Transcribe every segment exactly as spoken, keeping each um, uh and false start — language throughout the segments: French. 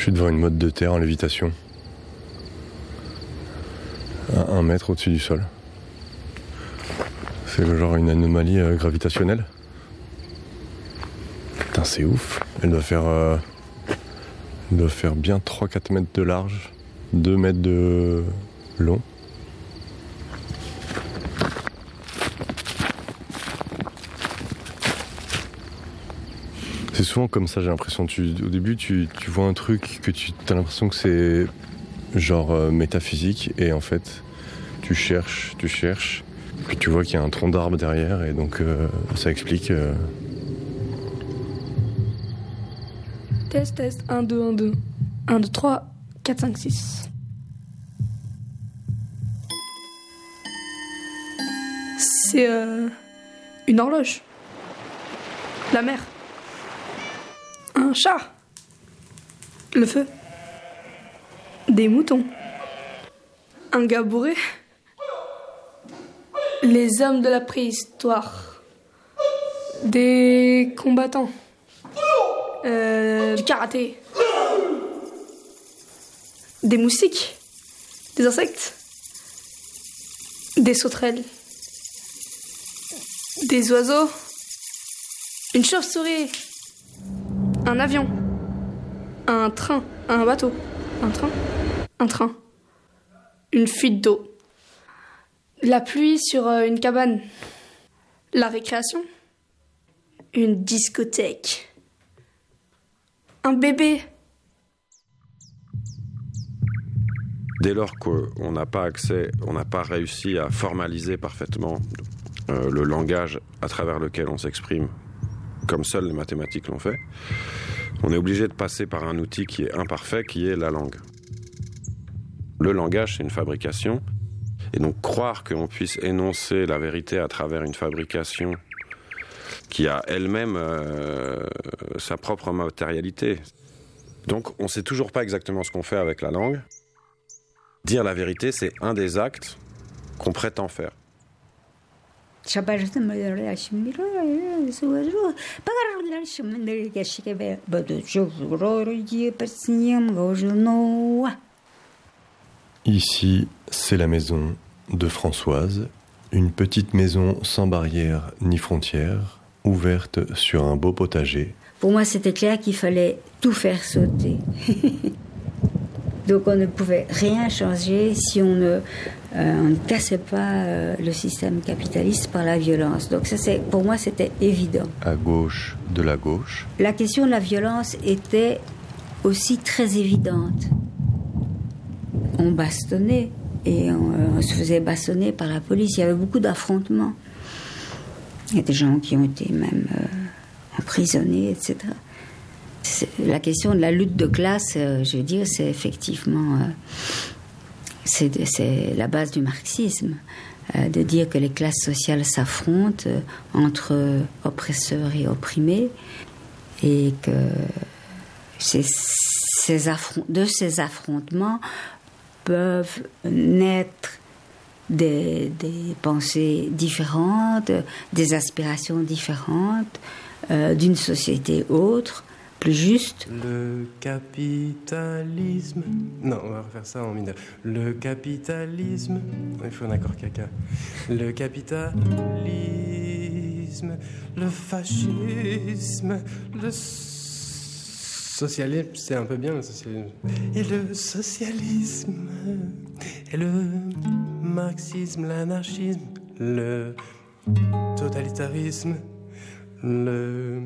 Je suis devant une motte de terre en lévitation. À un mètre au-dessus du sol. C'est genre une anomalie euh, gravitationnelle. Putain, c'est ouf. Elle doit faire, euh, elle doit faire bien trois à quatre mètres de large, deux mètres de long. C'est souvent comme ça, j'ai l'impression. Tu, au début, tu, tu vois un truc que tu as l'impression que c'est genre euh, métaphysique, et en fait, tu cherches, tu cherches, puis tu vois qu'il y a un tronc d'arbre derrière, et donc euh, ça explique. Euh... Test, test, un, deux, un, deux. un, deux, trois, quatre, cinq, six. C'est euh, une horloge. La mer. Un chat. Le feu. Des moutons. Un gars bourré. Les hommes de la préhistoire. Des combattants. Euh, du karaté. Des moustiques. Des insectes. Des sauterelles. Des oiseaux. Une chauve-souris. Un avion. Un train. Un bateau. Un train. Un train. Une fuite d'eau. La pluie sur une cabane. La récréation. Une discothèque. Un bébé. Dès lors qu'on n'a pas accès, on n'a pas réussi à formaliser parfaitement euh, le langage à travers lequel on s'exprime, comme seules les mathématiques l'ont fait, on est obligé de passer par un outil qui est imparfait, qui est la langue. Le langage, c'est une fabrication, et donc croire qu'on puisse énoncer la vérité à travers une fabrication qui a elle-même euh, sa propre matérialité. Donc on ne sait toujours pas exactement ce qu'on fait avec la langue. Dire la vérité, c'est un des actes qu'on prétend faire. Ici, c'est la maison de Françoise, une petite maison sans barrière ni frontières, ouverte sur un beau potager. Pour moi, c'était clair qu'il fallait tout faire sauter. Donc on ne pouvait rien changer si on ne, euh, on ne cassait pas euh, le système capitaliste par la violence. Donc ça, c'est, pour moi, c'était évident. À gauche de la gauche. La question de la violence était aussi très évidente. On bastonnait et on, on se faisait bastonner par la police. Il y avait beaucoup d'affrontements. Il y a des gens qui ont été même euh, emprisonnés, et cetera. C'est la question de la lutte de classe, euh, je veux dire, c'est effectivement euh, c'est, c'est la base du marxisme, euh, de dire que les classes sociales s'affrontent euh, entre oppresseurs et opprimés, et que ces, ces affron- de ces affrontements peuvent naître des, des pensées différentes, des aspirations différentes, euh, d'une société autre, plus juste. Le capitalisme... Non, on va refaire ça en mineur. Le capitalisme... Il faut un accord caca. Le capitalisme, le fascisme, le socialisme, c'est un peu bien le socialisme. Et le socialisme, et le marxisme, l'anarchisme, le totalitarisme, le...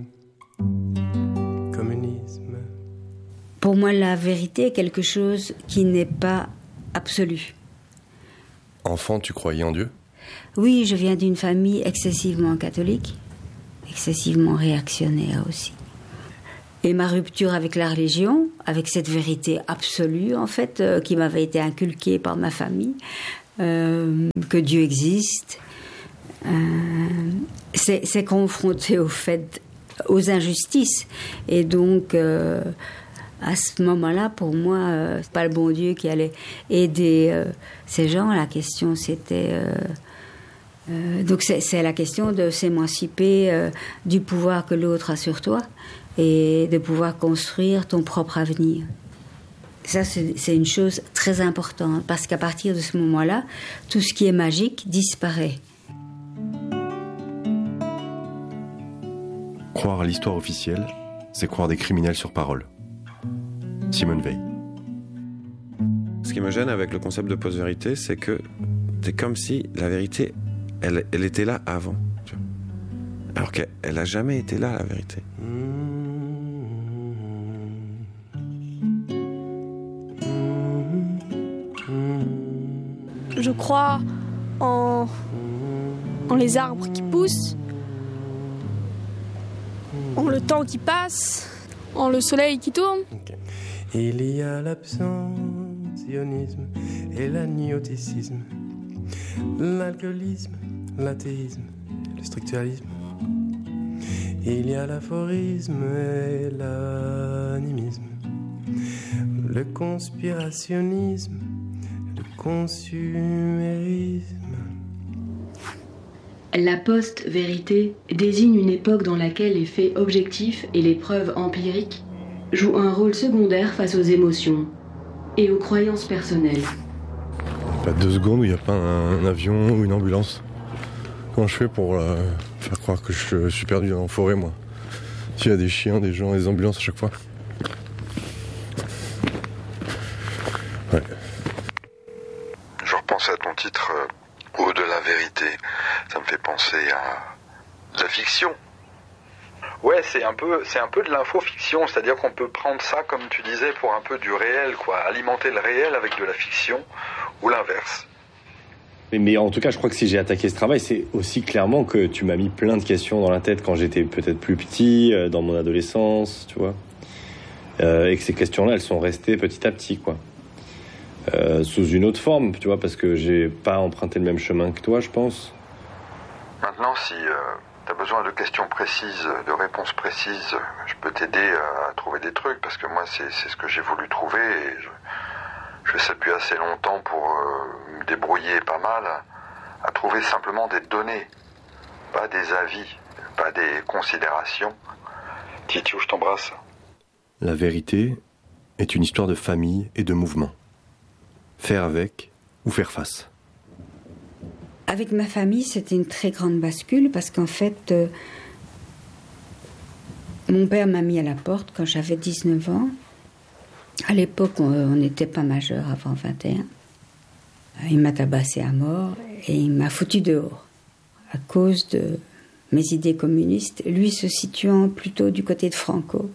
communisme. Pour moi, la vérité est quelque chose qui n'est pas absolu. Enfant, tu croyais en Dieu ? Oui, je viens d'une famille excessivement catholique, excessivement réactionnaire aussi. Et ma rupture avec la religion, avec cette vérité absolue, en fait, euh, qui m'avait été inculquée par ma famille, euh, que Dieu existe, euh, c'est, c'est confronté au fait aux injustices. Et donc, euh, à ce moment-là, pour moi, euh, c'est pas le bon Dieu qui allait aider euh, ces gens. La question, c'était... Euh, euh, donc, c'est, c'est la question de s'émanciper euh, du pouvoir que l'autre a sur toi et de pouvoir construire ton propre avenir. Ça, c'est, c'est une chose très importante, parce qu'à partir de ce moment-là, tout ce qui est magique disparaît. Croire à l'histoire officielle, c'est croire des criminels sur parole. Simone Veil. Ce qui me gêne avec le concept de post-vérité, c'est que c'est comme si la vérité, elle, elle était là avant. Tu vois. Alors qu'elle n'a jamais été là, la vérité. Je crois en, en les arbres qui poussent, en le temps qui passe, en le soleil qui tourne. Okay. Il y a l'abstentionnisme et l'agnoticisme, l'alcoolisme, l'athéisme, le structuralisme. Il y a l'aphorisme et l'animisme, le conspirationnisme, le consumérisme. La post-vérité désigne une époque dans laquelle les faits objectifs et les preuves empiriques jouent un rôle secondaire face aux émotions et aux croyances personnelles. Pas deux secondes où il n'y a pas un, un avion ou une ambulance. Comment je fais pour euh, faire croire que je suis perdu dans la forêt, moi? S'il y a des chiens, des gens, des ambulances à chaque fois. Ouais. Je repense à ton titre euh, Au de la vérité. Ça me fait penser à la fiction. Ouais, c'est un peu, c'est un peu de l'info-fiction, c'est-à-dire qu'on peut prendre ça, comme tu disais, pour un peu du réel, quoi, alimenter le réel avec de la fiction, ou l'inverse. Mais, mais en tout cas, je crois que si j'ai attaqué ce travail, c'est aussi clairement que tu m'as mis plein de questions dans la tête quand j'étais peut-être plus petit, euh, dans mon adolescence, tu vois, euh, et que ces questions-là, elles sont restées petit à petit, quoi. Euh, sous une autre forme, tu vois, parce que j'ai pas emprunté le même chemin que toi, je pense. Maintenant, si euh, tu as besoin de questions précises, de réponses précises, je peux t'aider à trouver des trucs, parce que moi, c'est, c'est ce que j'ai voulu trouver, et je, je fais ça depuis assez longtemps pour euh, me débrouiller pas mal, à trouver simplement des données, pas des avis, pas des considérations. Titiou, je t'embrasse. La vérité est une histoire de famille et de mouvement. Faire avec ou faire face. Avec ma famille, c'était une très grande bascule parce qu'en fait, euh, mon père m'a mis à la porte quand j'avais dix-neuf ans. À l'époque, on n'était pas majeur avant vingt et un. Il m'a tabassé à mort et il m'a foutu dehors à cause de mes idées communistes, lui se situant plutôt du côté de Franco,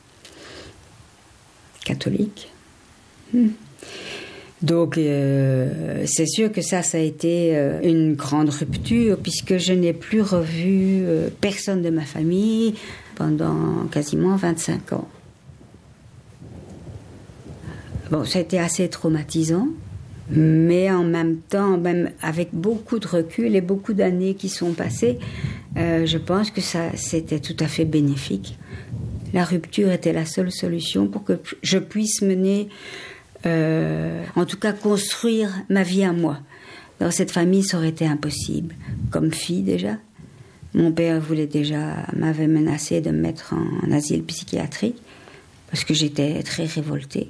catholique. Hmm. Donc, euh, c'est sûr que ça, ça a été euh, une grande rupture, puisque je n'ai plus revu euh, personne de ma famille pendant quasiment vingt-cinq ans. Bon, ça a été assez traumatisant, mais en même temps, même avec beaucoup de recul et beaucoup d'années qui sont passées, euh, je pense que ça, c'était tout à fait bénéfique. La rupture était la seule solution pour que je puisse mener... Euh, en tout cas construire ma vie à moi. Dans cette famille, ça aurait été impossible. Comme fille déjà, mon père voulait déjà, m'avait menacé de me mettre en, en asile psychiatrique parce que j'étais très révoltée.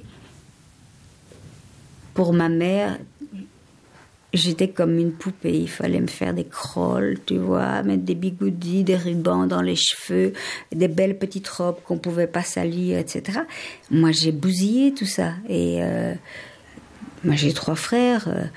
Pour ma mère, j'étais comme une poupée. Il fallait me faire des crolles, tu vois, mettre des bigoudis, des rubans dans les cheveux, des belles petites robes qu'on pouvait pas salir, et cetera. Moi, j'ai bousillé tout ça. Et euh, moi, j'ai trois frères. Euh,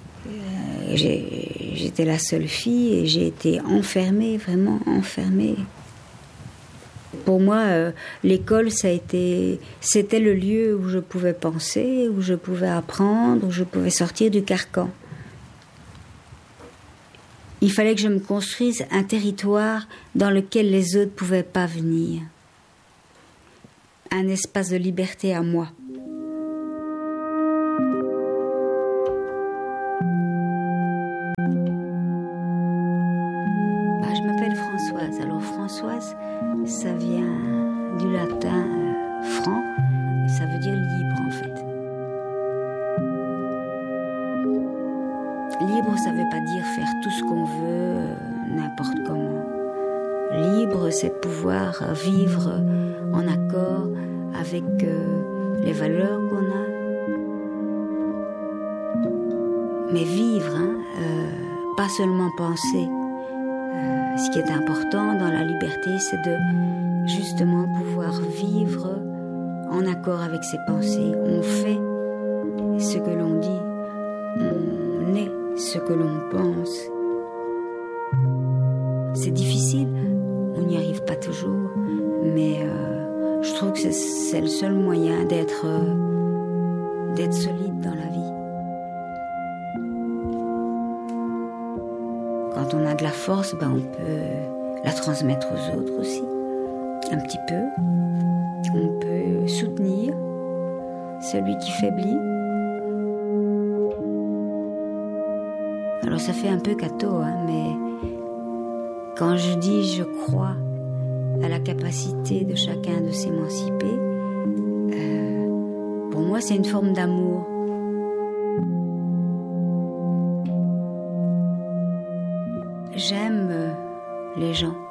j'ai, j'étais la seule fille et j'ai été enfermée, vraiment enfermée. Pour moi, euh, l'école, ça a été, c'était le lieu où je pouvais penser, où je pouvais apprendre, où je pouvais sortir du carcan. Il fallait que je me construise un territoire dans lequel les autres ne pouvaient pas venir. Un espace de liberté à moi. Bah, je m'appelle Françoise. Alors Françoise, ça vient du latin euh, franc, et ça veut dire libre en fait. Libre, ça ne veut pas dire faire tout ce qu'on veut, euh, n'importe comment. Libre, c'est pouvoir vivre en accord avec euh, les valeurs qu'on a, mais vivre, hein, euh, pas seulement penser. Euh, ce qui est important dans la liberté, c'est de justement pouvoir vivre en accord avec ses pensées. On fait ce que l'on dit, on est ce que l'on pense. C'est difficile, on n'y arrive pas toujours, mais euh, je trouve que c'est, c'est le seul moyen d'être, euh, d'être solide dans la vie. Quand on a de la force, ben on peut la transmettre aux autres aussi, un petit peu. On peut soutenir celui qui faiblit. Alors ça fait un peu catho, hein, mais quand je dis je crois à la capacité de chacun de s'émanciper, euh, pour moi c'est une forme d'amour. J'aime les gens.